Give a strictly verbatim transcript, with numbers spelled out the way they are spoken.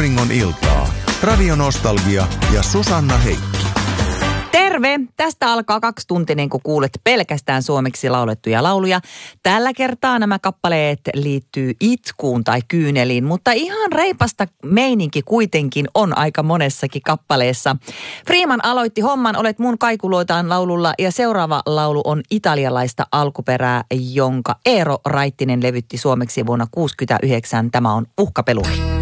Auringon iltaa. Radio Nostalgia ja Susanna Heikki. Terve! Tästä alkaa kaksituntinen, kun kuulet pelkästään suomeksi laulettuja lauluja. Tällä kertaa nämä kappaleet liittyy itkuun tai kyyneliin, mutta ihan reipasta meininki kuitenkin on aika monessakin kappaleessa. Freeman aloitti homman Olet mun kaikuloitaan laululla ja seuraava laulu on italialaista alkuperää, jonka Eero Raittinen levytti suomeksi vuonna tuhatyhdeksänsataakuusikymmentäyhdeksän. Tämä on Uhkapeluri.